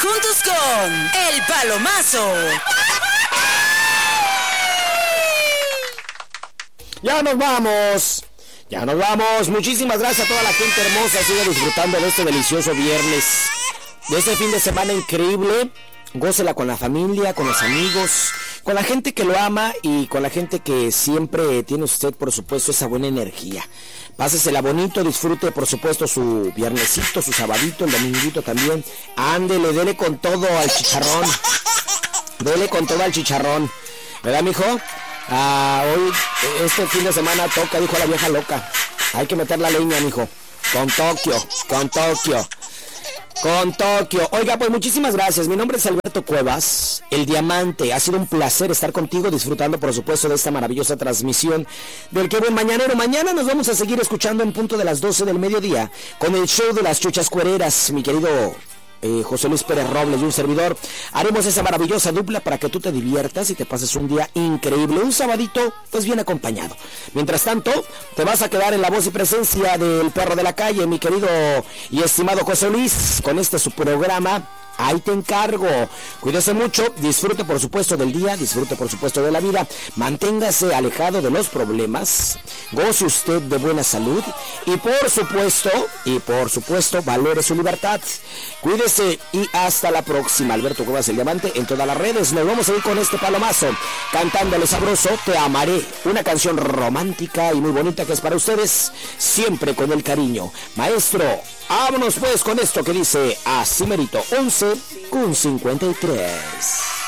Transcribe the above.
juntos con El Palomazo. Ya nos vamos. Ya nos vamos. Muchísimas gracias a toda la gente hermosa. Sigue disfrutando de este delicioso viernes, de este fin de semana increíble. Gócela con la familia, con los amigos, con la gente que lo ama y con la gente que siempre tiene usted, por supuesto, esa buena energía. Pásesela bonito, disfrute, por supuesto, su viernesito, su sabadito, el dominguito también. Ándele, dele con todo al chicharrón. Dele con todo al chicharrón. ¿Verdad, mijo? Hoy, este fin de semana toca, dijo la vieja loca. Hay que meter la leña, mijo. Con Tokio, con Tokio. Con Tokio. Oiga, pues muchísimas gracias. Mi nombre es Alberto Cuevas, el Diamante. Ha sido un placer estar contigo, disfrutando, por supuesto, de esta maravillosa transmisión del Qué Buen Mañanero. Mañana nos vamos a seguir escuchando en punto de las 12 del mediodía con el show de las Chuchas Cuereras, mi querido José Luis Pérez Robles y un servidor. Haremos esa maravillosa dupla para que tú te diviertas y te pases un día increíble, un sabadito pues bien acompañado. Mientras tanto, te vas a quedar en la voz y presencia del perro de la calle, mi querido y estimado José Luis, con este su programa. Ahí te encargo. Cuídese mucho, disfrute por supuesto del día, disfrute por supuesto de la vida, manténgase alejado de los problemas, goce usted de buena salud y por supuesto valore su libertad. Cuídese y hasta la próxima. Alberto Cuevas, el Diamante, en todas las redes. Nos vamos a ir con este palomazo, cantándole sabroso Te Amaré, una canción romántica y muy bonita que es para ustedes, siempre con el cariño. Maestro, vámonos pues con esto que dice así merito, 11:53.